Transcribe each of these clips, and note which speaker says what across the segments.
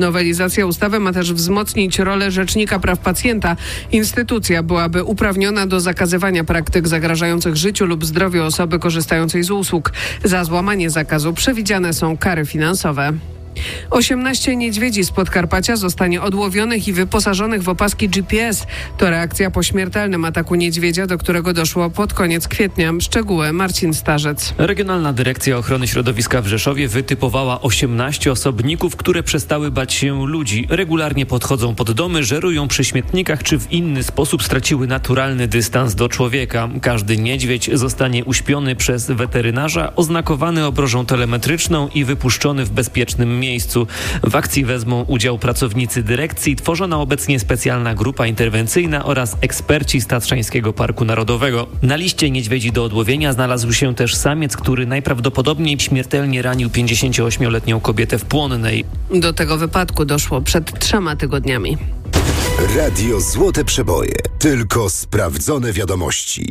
Speaker 1: Nowelizacja ustawy ma też wzmocnić rolę Rzecznika Praw Pacjenta. Instytucja byłaby uprawniona do zakazywania praktyk zagrażających życiu lub zdrowiu osoby korzystającej z usług. Za złamanie zakazu przewidziane są kary finansowe. 18 niedźwiedzi z Podkarpacia zostanie odłowionych i wyposażonych w opaski GPS. To reakcja po śmiertelnym ataku niedźwiedzia, do którego doszło pod koniec kwietnia. Szczegóły Marcin Starzec.
Speaker 2: Regionalna Dyrekcja Ochrony Środowiska w Rzeszowie wytypowała 18 osobników, które przestały bać się ludzi. Regularnie podchodzą pod domy, żerują przy śmietnikach czy w inny sposób straciły naturalny dystans do człowieka. Każdy niedźwiedź zostanie uśpiony przez weterynarza, oznakowany obrożą telemetryczną i wypuszczony w bezpiecznym miejscu. W akcji wezmą udział pracownicy dyrekcji, tworzona obecnie specjalna grupa interwencyjna oraz eksperci z Tatrzańskiego Parku Narodowego. Na liście niedźwiedzi do odłowienia znalazł się też samiec, który najprawdopodobniej śmiertelnie ranił 58-letnią kobietę w Płonnej.
Speaker 1: Do tego wypadku doszło przed 3 tygodniami.
Speaker 3: Radio Złote Przeboje. Tylko sprawdzone wiadomości.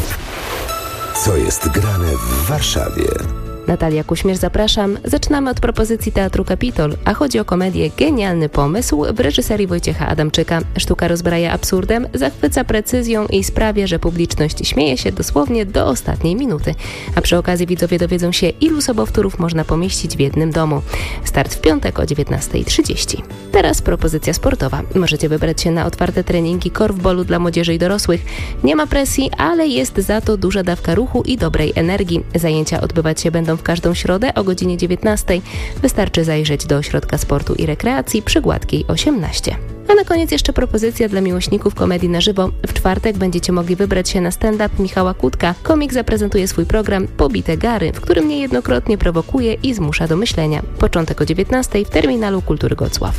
Speaker 3: Co jest grane w Warszawie?
Speaker 4: Natalia Kuśmierz, zapraszam. Zaczynamy od propozycji Teatru Kapitol, a chodzi o komedię Genialny pomysł w reżyserii Wojciecha Adamczyka. Sztuka rozbraja absurdem, zachwyca precyzją i sprawia, że publiczność śmieje się dosłownie do ostatniej minuty. A przy okazji widzowie dowiedzą się, ilu sobowtórów można pomieścić w jednym domu. Start w piątek o 19:30. Teraz propozycja sportowa. Możecie wybrać się na otwarte treningi korfbolu dla młodzieży i dorosłych. Nie ma presji, ale jest za to duża dawka ruchu i dobrej energii. Zajęcia odbywać się będą w każdą środę o godzinie 19:00. Wystarczy zajrzeć do Ośrodka Sportu i Rekreacji przy Gładkiej 18. A na koniec jeszcze propozycja dla miłośników komedii na żywo. W czwartek będziecie mogli wybrać się na stand-up Michała Kłódka. Komik zaprezentuje swój program Pobite Gary, w którym niejednokrotnie prowokuje i zmusza do myślenia. Początek o 19:00 w Terminalu Kultury Gocław.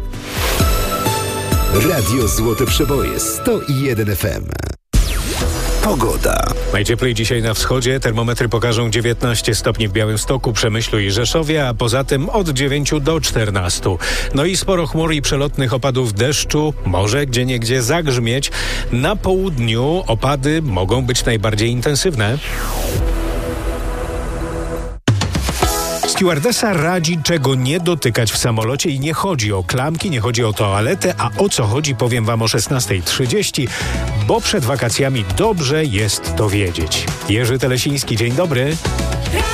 Speaker 3: Radio Złote Przeboje 101 FM. Pogoda.
Speaker 5: Najcieplej dzisiaj na wschodzie. Termometry pokażą 19 stopni w Białymstoku, Przemyślu i Rzeszowie, a poza tym od 9 do 14. No i sporo chmur i przelotnych opadów deszczu. Może gdzieniegdzie zagrzmieć. Na południu opady mogą być najbardziej intensywne. Stewardessa radzi, czego nie dotykać w samolocie i nie chodzi o klamki, nie chodzi o toaletę, a o co chodzi powiem wam o 16:30, bo przed wakacjami dobrze jest to wiedzieć. Jerzy Telesiński, dzień dobry.